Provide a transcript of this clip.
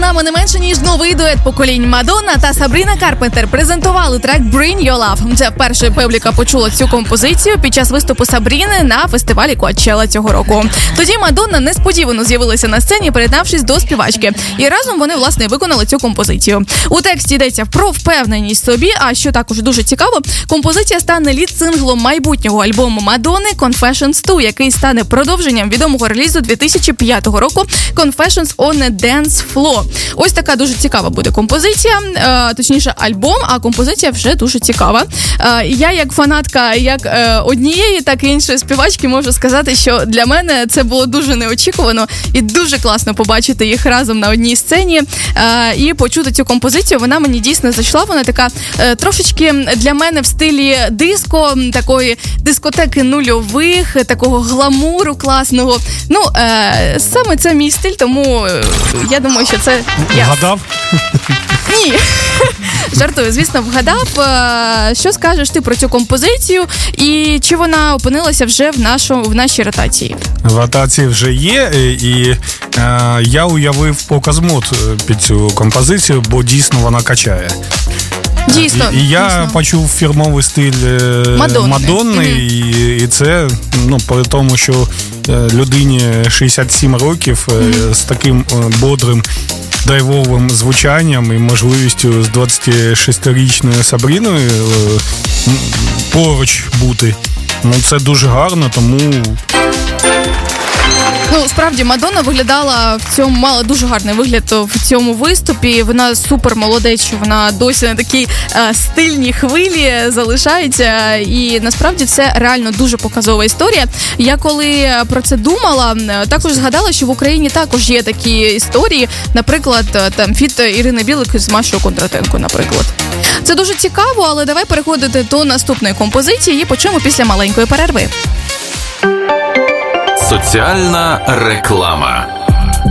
нами не менше, ніж новий дует поколінь. Мадонна та Сабріна Карпентер презентували трек «Bring Your Love». Це вперше публіка почула цю композицію під час виступу Сабріни на фестивалі Коачелла цього року. Тоді Мадонна несподівано з'явилася на сцені, приєднавшись до співачки. І разом вони, власне, виконали цю композицію. У тексті йдеться про впевненість собі, а що також дуже цікаво, композиція стане лід-синглом майбутнього альбому Мадонни «Confessions 2», який стане продовженням відомого релізу 2005 року «Confessions on a Dance Floor». Ось така дуже цікава буде композиція, точніше альбом, а композиція вже дуже цікава. Я як фанатка як однієї, так і іншої співачки можу сказати, що для мене це було дуже неочікувано і дуже класно побачити їх разом на одній сцені і почути цю композицію. Вона мені дійсно зайшла, вона така трошечки для мене в стилі диско, такої дискотеки нульових, такого гламуру класного. Ну, саме це мій стиль, тому я думаю, що це я. Вгадав? Ні. Жартую, звісно, вгадав. Що скажеш ти про цю композицію і чи вона опинилася вже в нашій ротації? В ротації вже є, і я уявив показ-мод під цю композицію, бо дійсно вона качає. Дійсно. І я почув фірмовий стиль Мадонни, і це, при тому, що людині 67 років з таким бодрим драйвовим звучанням і можливістю з 26-річною Сабріною поруч бути. Це дуже гарно, тому... Справді, Мадонна виглядала мала дуже гарний вигляд в цьому виступі. Вона супер молодець, що вона досі на такій стильній хвилі залишається. І насправді це реально дуже показова історія. Я коли про це думала, також згадала, що в Україні також є такі історії. Наприклад, там фіт Ірини Білик з Машою Кондратенко, наприклад. Це дуже цікаво, але давай переходити до наступної композиції. Її почуємо після маленької перерви. Соціальна реклама.